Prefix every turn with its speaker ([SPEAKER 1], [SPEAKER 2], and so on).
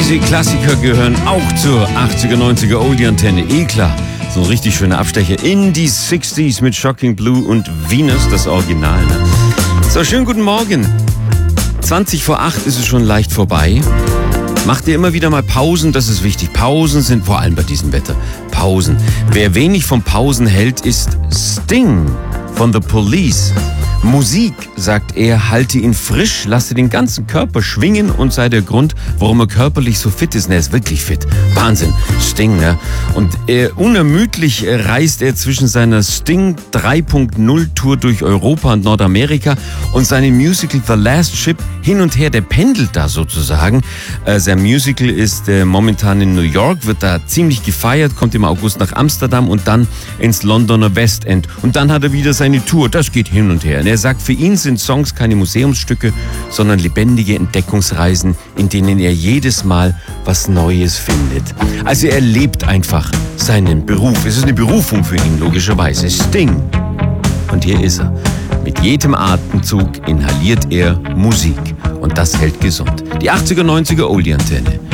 [SPEAKER 1] Diese Klassiker gehören auch zur 80er, 90er Oldie-Antenne. Klar, so ein richtig schöner Abstecher in die 60s mit Shocking Blue und Venus, das Original. Ne? So, schönen guten Morgen. 20 vor 8 ist es schon leicht vorbei. Macht ihr immer wieder mal Pausen, das ist wichtig. Pausen sind vor allem bei diesem Wetter. Pausen. Wer wenig von Pausen hält, ist Sting von The Police. Musik, sagt er, halte ihn frisch, lasse den ganzen Körper schwingen und sei der Grund, warum er körperlich so fit ist. Er ist wirklich fit. Wahnsinn. Sting, ne? Und unermüdlich reist er zwischen seiner Sting 3.0 Tour durch Europa und Nordamerika und seinem Musical The Last Ship hin und her. Der pendelt da sozusagen. Sein Musical ist momentan in New York, wird da ziemlich gefeiert, kommt im August nach Amsterdam und dann ins Londoner West End. Und dann hat er wieder seine Tour. Das geht hin und her. Er sagt, für ihn sind Songs keine Museumsstücke, sondern lebendige Entdeckungsreisen, in denen er jedes Mal was Neues findet. Also er lebt einfach seinen Beruf. Es ist eine Berufung für ihn, logischerweise. Sting. Und hier ist er. Mit jedem Atemzug inhaliert er Musik. Und das hält gesund. Die 80er, 90er Oldie-Antenne.